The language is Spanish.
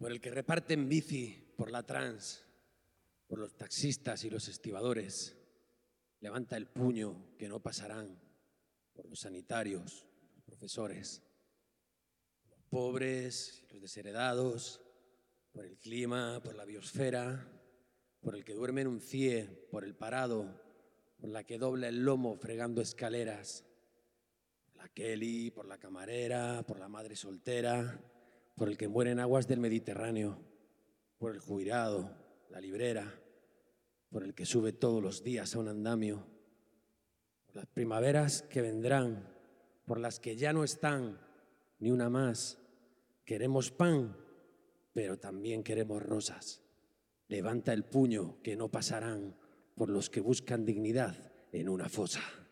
por el que reparten bici por la trans, por los taxistas y los estibadores. Levanta el puño que no pasarán, por los sanitarios, los profesores, los pobres, los desheredados, por el clima, por la biosfera, por el que duerme en un CIE, por el parado, por la que dobla el lomo fregando escaleras, por la Kelly, por la camarera, por la madre soltera, por el que muere en aguas del Mediterráneo, por el jubilado, la librera, por el que sube todos los días a un andamio, por las primaveras que vendrán, por las que ya no están, ni una más. Queremos pan, pero también queremos rosas. Levanta el puño que no pasarán por los que buscan dignidad en una fosa.